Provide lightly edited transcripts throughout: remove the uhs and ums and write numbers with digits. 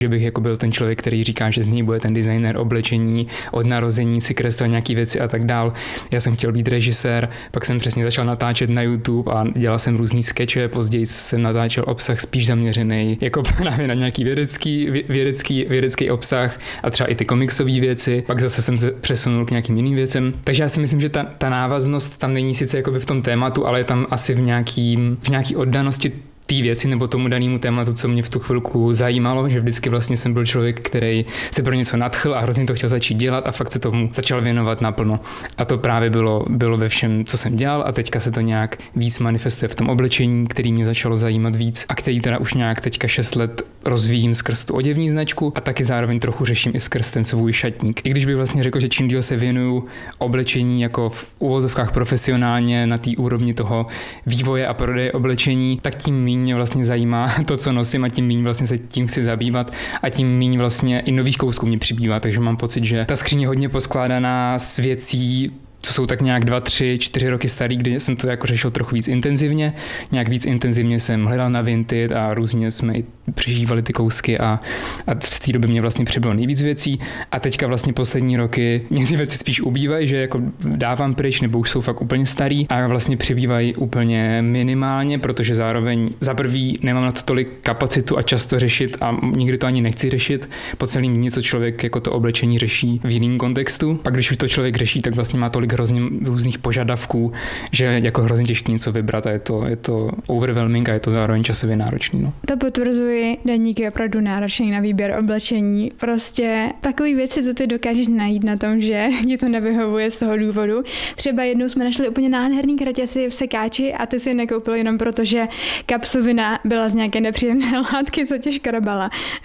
že bych jako byl ten člověk, který říká, že z něj bude ten designer oblečení, od narození si kreslil nějaký věci a tak dál. Já jsem chtěl být režisér, pak jsem přesně začal natáčet na YouTube a dělal jsem různý skeče, později jsem natáčel obsah spíš zaměřený jako právě na nějaký vědecký obsah a třeba i ty komiksové věci, pak zase jsem se přesunul k nějakým jiným věcem. Takže já si myslím, že ta návaznost tam není sice jakoby v tom tématu, ale je tam asi v nějaký oddanosti té věci nebo tomu danému tématu, co mě v tu chvilku zajímalo, že vždycky vlastně jsem byl člověk, který se pro něco nadchl a hrozně to chtěl začít dělat a fakt se tomu začal věnovat naplno. A to právě bylo ve všem, co jsem dělal a teďka se to nějak víc manifestuje v tom oblečení, který mě začalo zajímat víc a který teda už nějak teďka 6 let rozvíjím skrz tu oděvní značku a taky zároveň trochu řeším i skrz ten svůj šatník. I když bych vlastně řekl, že čím díl se věnuju oblečení jako v uvozovkách profesionálně na té úrovni toho vývoje a prodeje oblečení, tak tím míň mě vlastně zajímá to, co nosím a tím míň vlastně se tím chci zabývat a tím míň vlastně i nových kousků mě přibývá, takže mám pocit, že ta skříň je hodně poskládaná z věcí, co jsou tak nějak 2, 3, 4 roky starý, kdy jsem to jako řešil trochu víc intenzivně. Nějak víc intenzivně jsem hledal na Vinted a různě jsme i přežívali ty kousky a v té době mě vlastně přibylo nejvíc věcí a teďka vlastně poslední roky mě ty věci spíš ubývají, že jako dávám pryč nebo už jsou fakt úplně starý a vlastně přibývají úplně minimálně, protože zároveň za prvý nemám na to tolik kapacitu a čas to řešit a nikdy to ani nechci řešit. Po celým dní, co člověk jako to oblečení řeší v jiném kontextu. Pak když už to člověk řeší, tak vlastně má tolik hrozně různých požadavků, že jako hrozně těžké něco vybrat a je to overwhelming a je to zároveň časově náročný. No. To potvrzuji, Deník je opravdu náročný na výběr oblečení. Prostě takový věci, co ty dokážeš najít na tom, že ti to nevyhovuje z toho důvodu. Třeba jednou jsme našli úplně nádherný kraťasy v sekáči a ty si je nekoupil jenom proto, že kapsovina byla z nějaké nepříjemné látky, co tě škrabala.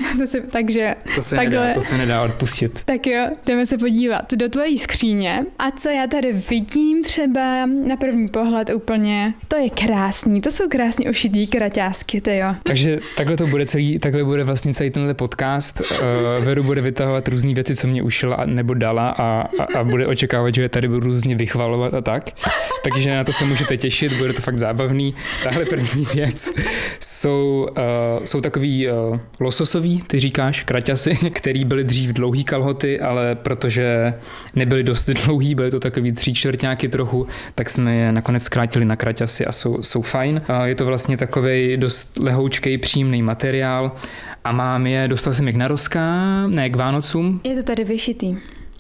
To se nedá odpustit. Tak jo, jdeme se podívat do tvojí skříně a co já tady vidím třeba na první pohled úplně, to je krásný, to jsou krásně ošitý kraťásky, ty jo. Takže takhle bude vlastně celý tenhle podcast. Veru bude vytahovat různý věci, co mě ušila nebo dala a bude očekávat, že je tady budu různě vychvalovat a tak. Takže na to se můžete těšit, bude to fakt zábavný. Tahle první věc jsou takový lososový, ty říkáš, kraťasy, který byly dřív dlouhý kalhoty, ale protože nebyly dost dlouhý, byly to takový 3/4 trochu, tak jsme je nakonec zkrátili na kraťasy a jsou fajn. Je to vlastně takovej dost lehoučkej, příjemný materiál a dostal jsem je k narozkám, ne k Vánocům. Je to tady vyšitý.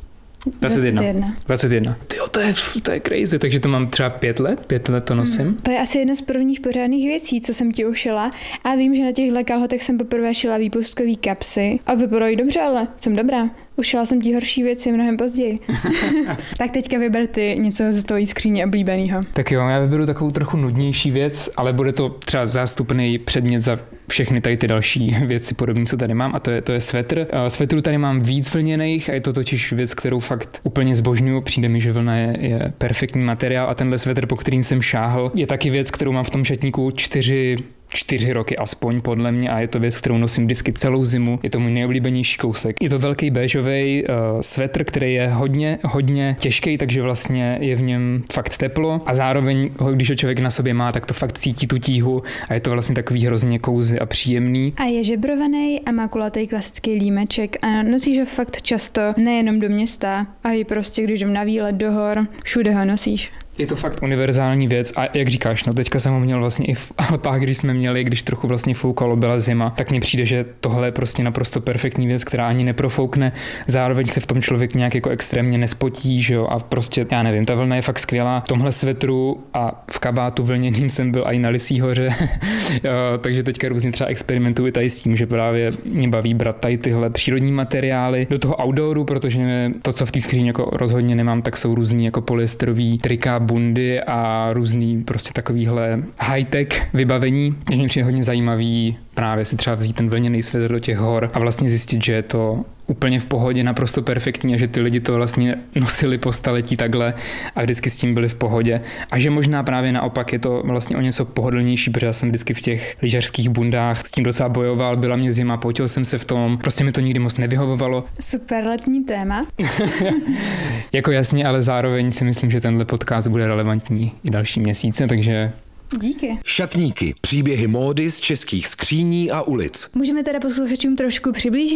21. Tyjo, to je crazy, takže to mám třeba 5 let to nosím. To je asi jedna z prvních pořádných věcí, co jsem ti ušila a vím, že na těchto kalhotech jsem poprvé šila výpustkový kapsy a vypadají dobře, ale jsem dobrá. Ušila jsem ti horší věci mnohem později. Tak teďka vyber ty něco ze tvojí skříně oblíbenýho. Tak jo, já vyberu takovou trochu nudnější věc, ale bude to třeba zástupný předmět za všechny tady ty další věci podobné, co tady mám, a to je svetr. Svetru tady mám víc vlněných a je to totiž věc, kterou fakt úplně zbožňuju. Přijde mi, že vlna je perfektní materiál a tenhle svetr, po kterým jsem šáhl, je taky věc, kterou mám v tom šatníku 4 roky aspoň podle mě a je to věc, kterou nosím vždycky celou zimu. Je to můj nejoblíbenější kousek. Je to velký béžový svetr, který je hodně těžký, takže vlastně je v něm fakt teplo a zároveň, když ho člověk na sobě má, tak to fakt cítí tu tíhu a je to vlastně takový hrozně kouzí a příjemný. A je žebrovaný a má kulatý klasický límeček a nosíš ho fakt často, nejenom do města, a i prostě když jdem na výlet do hor, všude ho nosíš. Je to fakt univerzální věc a jak říkáš, no teďka jsem ho měl vlastně i v Alpách, když trochu vlastně foukalo, byla zima, tak mně přijde, že tohle je prostě naprosto perfektní věc, která ani neprofoukne, zároveň se v tom člověk nějak jako extrémně nespotí, že jo, a prostě, já nevím, ta vlna je fakt skvělá. V tomhle svetru a v kabátu vlněným jsem byl i na Lysí hoře, takže teďka různě třeba experimentuji tady s tím, že právě mě baví brát tady tyhle přírodní materiály do toho outdooru, protože to, co v té skříni jako rozhodně nemám, tak jsou různý jako polyesterový trika, bundy a různý prostě takovýhle high-tech vybavení. Mě přijde hodně zajímavý právě si třeba vzít ten vlněný svetr do těch hor a vlastně zjistit, že je to úplně v pohodě, naprosto perfektní a že ty lidi to vlastně nosili po staletí takhle a vždycky s tím byli v pohodě. A že možná právě naopak je to vlastně o něco pohodlnější, protože já jsem vždycky v těch lyžařských bundách s tím docela bojoval, byla mě zima, potil jsem se v tom, prostě mi to nikdy moc nevyhovovalo. Super letní téma. Jako jasně, ale zároveň si myslím, že tenhle podcast bude relevantní i další měsíce, takže Díky. Šatníky, příběhy módy z českých skříní a ulic. Můžeme teda posluchačům trošku přiblížit,